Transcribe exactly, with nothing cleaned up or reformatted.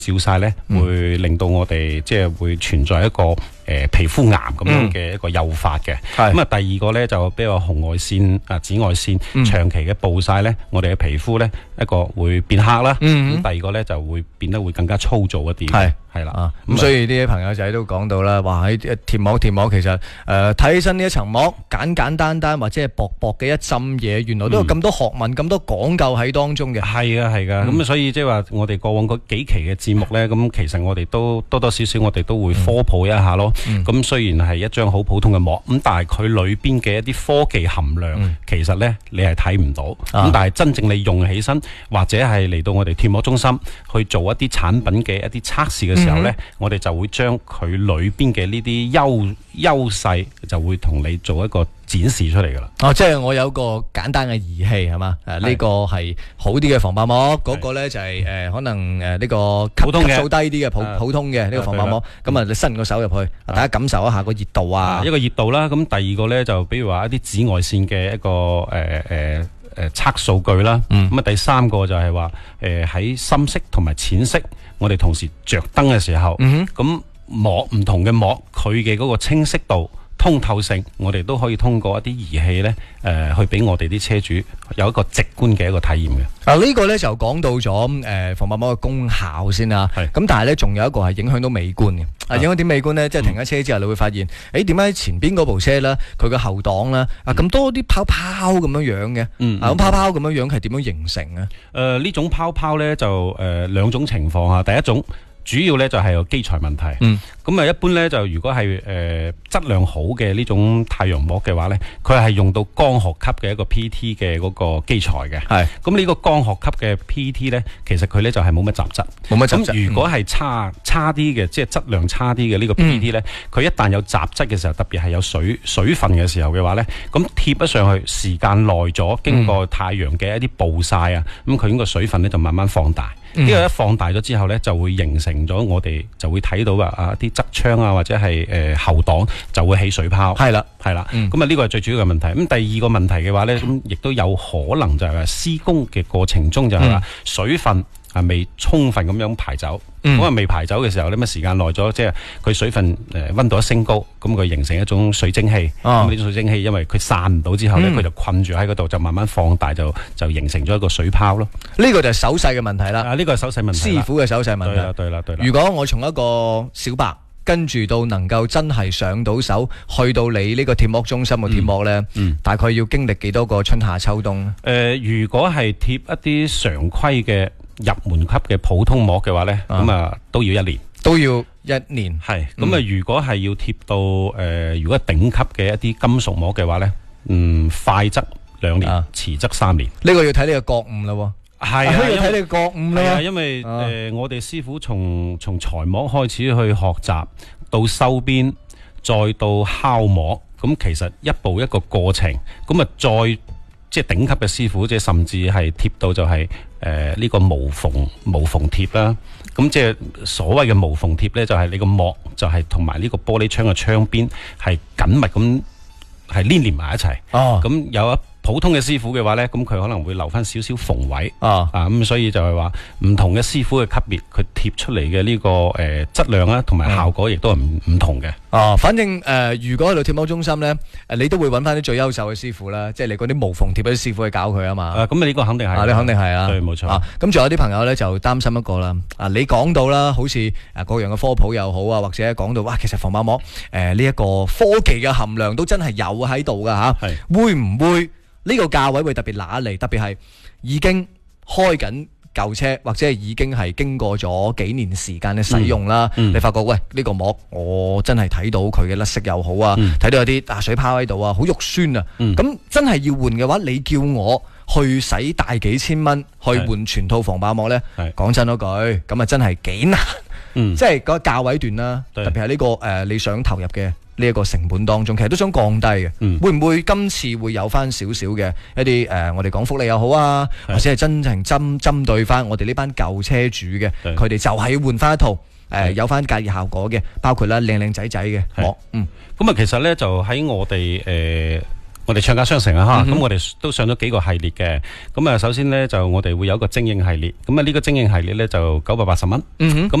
照晒咧，會令到我哋即係會存在一個誒、呃、皮膚癌咁樣嘅一個誘發嘅。咁啊、嗯，第二個咧就比如話紅外線啊、紫外線、嗯、長期嘅暴曬咧，我哋嘅皮膚咧一個會變黑啦。咁、嗯、第二個咧就會變得會更加粗糙一啲。係係啦。 咁所以啲朋友仔都講到啦，話喺貼膜貼膜其實誒睇起身呢一層膜簡簡單單或者係薄薄嘅一浸嘢，原來都有咁多學問、咁、嗯、多講究喺當中嘅。 係啊係噶，咁、嗯、所以即係話我哋過往嗰幾期嘅節目咧，咁其實我哋都多多少少我哋都會科普一下咯。咁、嗯、雖然係一張好普通嘅膜，咁但係佢裏邊嘅一啲科技含量，嗯、其實咧你係睇唔到。咁、啊、但係真正你用起身，或者係嚟到我哋貼膜中心去做一啲產品嘅一啲測試嘅時候咧，嗯、我哋就會將佢裏邊嘅呢啲優優勢就會同你做一個展示出嚟噶啦。 哦，即係我有個簡單嘅儀器係嘛？誒，呢個係好啲嘅防爆膜，嗰個咧就係誒可能誒呢個普通嘅級數低啲嘅普普通嘅呢個防爆膜。咁啊，你伸個手入去，大家感受一下個熱度啊， 一個熱度啦。咁第二個咧就比如話一啲紫外線嘅一個誒誒誒測數據啦。咁啊，第三個就係話誒喺深色同埋淺色，我哋同時着燈嘅時候，咁膜唔同嘅膜，佢嘅嗰個清晰度、通透性，我哋都可以通過一啲儀器咧，誒、呃，去俾我哋啲車主有一個直觀嘅一個體驗嘅。 啊，呢個咧就講到咗誒、呃、防爆膜嘅功效先啦。係。咁但係咧，仲有一個係影響到美觀嘅。啊，影響點美觀咧？即係停咗車之後，你會發現，誒點解前邊嗰部車咧，佢嘅後擋咧，啊咁多啲泡泡咁樣樣嘅？嗯。啊，咁泡泡咁樣樣係點樣形成啊？誒、 呃，呢種泡泡咧就誒兩、呃、種情況啊。第一種。主要咧就係個基材問題，咁啊、嗯、一般咧就如果係誒質量好嘅呢種太陽膜嘅話咧，佢係用到光學級嘅一個 P T 嘅嗰個基材嘅，係咁呢個光學級嘅 P T 咧，其實佢咧就係冇乜雜質，冇乜雜質。咁如果係差差啲嘅，即係質量差啲嘅呢個 P T 咧，佢、嗯、一旦有雜質嘅時候，特別係有水水分嘅時候嘅話咧，咁貼咗上去時間耐咗，經過太陽嘅一啲暴曬啊，咁佢呢個水分咧就慢慢放大。呢個、嗯、一放大咗之後咧，就會形成咗我哋就會睇到啊啊啲側窗啊或者係誒、呃、後擋就會起水泡。係啦，係啦。咁啊呢個係最主要嘅問題。咁第二個問題嘅話咧，咁亦都有可能就係話施工嘅過程中就係話水分係未充分咁樣排走。咁啊未排走嘅時候咧，咁時間耐咗，即係佢水分誒溫度一升高，咁佢形成一種水蒸氣。咁呢種水蒸氣因為佢散唔到之後咧，佢、嗯、就困住喺嗰度，就慢慢放大，就就形成咗一個水泡咯。 呢個就係手勢嘅問題啦。啊，呢個係手勢問題。師傅嘅手勢問題。 對啦，對啦，對啦。 如果我從一個小白跟住到能夠真係上到手，去到你呢個貼膜中心嘅貼膜咧，嗯嗯、大概要經歷幾多個春夏秋冬？誒、 呃，如果係貼一啲常規嘅入門級嘅普通膜嘅話咧，咁啊都要一年， 都要一年。係咁啊，如果係要貼到誒、呃，如果頂級嘅一啲金屬膜嘅話咧，嗯，快則兩年，啊、遲則三年。 呢個要睇你嘅覺悟啦。係啊，要睇你嘅覺悟啦。 係啊，因為誒、啊呃，我哋師傅從從裁膜開始去學習，到收邊，再到敲膜，咁其實一步一個過程。咁啊，再即係頂級嘅師傅，即係甚至係貼到就係誒呢個無縫無縫貼啦。咁即係所謂嘅無縫貼咧，就係、是、你個膜就係同埋呢個玻璃窗嘅窗邊係緊密咁係黏連埋一齊。哦，咁有一。普通嘅師傅嘅話咧，咁佢可能會留翻少少縫位啊，啊咁所以就係話唔同嘅師傅嘅級別，佢貼出嚟嘅呢個誒質量啦，同埋效果亦都係唔唔同嘅。 哦，反正誒，如果去到貼膜中心咧，誒你都會揾翻啲最優秀嘅師傅啦，即係你嗰啲無縫貼嗰啲師傅去搞佢啊嘛。啊， 咁啊呢個肯定係， 啊你肯定係啊， 對，冇錯。啊， 咁仲有啲朋友咧就擔心一個啦，啊你講到啦，好似誒各樣嘅科普又好啊，或者講到哇，其實防爆膜誒呢一個科技嘅含量都真係有喺度噶吓，係會唔會？呢個價位會特別揦嚟，特別係已經開緊舊車，或者係已經係經過咗幾年時間嘅使用啦。嗯嗯、你發覺喂呢、呢個膜，我真係睇到佢嘅甩色又好啊，睇、嗯、到有啲大水泡喺度啊，好肉酸啊。咁、嗯、真係要換嘅話，你叫我去使大幾千蚊去換全套防爆膜呢？講真嗰句，咁啊真係幾難。嗯、即係個價位段啦，對特別係呢、呢個誒、呃、你想投入嘅。呢一個成本當中，其實都想降低嘅，嗯、會唔會今次會有翻少少嘅一啲誒、呃，我哋講福利又好啊，是或者係真正針針對翻我哋呢班舊車主嘅，佢哋是就係換翻一套誒、呃、是有翻隔熱效果嘅，包括啦靚靚仔仔嘅膜。嗯， 咁啊，其實咧就喺我哋誒。呃我我哋廠家商城啊吓，咁、嗯、我哋都上咗幾個系列嘅。咁啊，首先咧就我哋會有一個精英系列，咁啊呢個精英系列咧就九百八十蚊。嗯哼。